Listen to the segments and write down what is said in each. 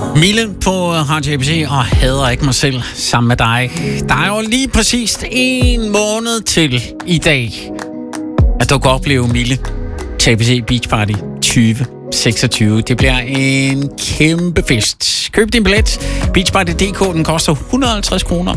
Mille på Radio ABC og hader ikke mig selv sammen med dig. Der er jo lige præcis 1 måned til i dag, at du kan opleve Mille til ABC Beach Party 2026. Det bliver en kæmpe fest. Køb din billet. Beachparty.dk, den koster 150 kroner.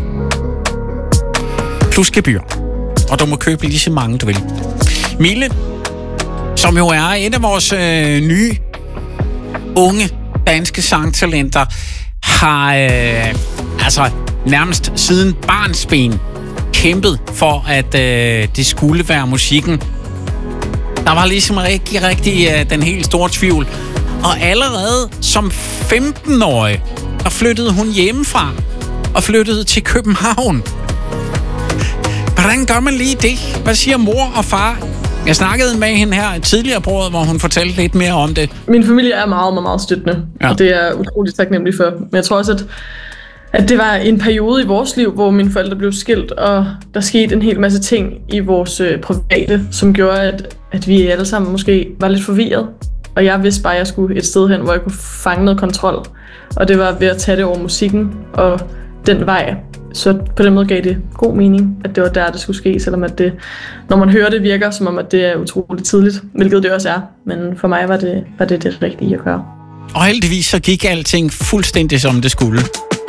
Plus gebyr. Og du må købe lige så mange, du vil. Mille, som jo er et af vores nye unge danske sangtalenter, har nærmest siden barnsben kæmpet for, at det skulle være musikken. Der var ligesom rigtig den helt store tvivl. Og allerede som 15-årig, der flyttede hun hjemmefra og flyttede til København. Hvordan gør man lige det? Hvad siger mor og far? Jeg snakkede med hende her tidligere på året, hvor hun fortalte lidt mere om det. Min familie er meget, meget, meget støttende, og det er utroligt taknemmelig for. Men jeg tror også, at det var en periode i vores liv, hvor mine forældre blev skilt, og der skete en hel masse ting i vores private, som gjorde, at vi alle sammen måske var lidt forvirret. Og jeg vidste bare, at jeg skulle et sted hen, hvor jeg kunne fange noget kontrol. Og det var ved at tage det over musikken og den vej. Så på den måde gav det god mening, at det var der, det skulle ske, selvom at det, når man hører det, virker som om, at det er utroligt tidligt, hvilket det også er. Men for mig var det rigtige at gøre. Og heldigvis så gik alting fuldstændig som det skulle.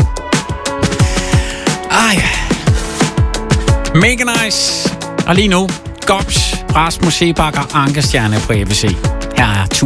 Mega nice. Og lige nu, Gobs, Rasmus Sebakker, Ankestjerne på ABC. Her er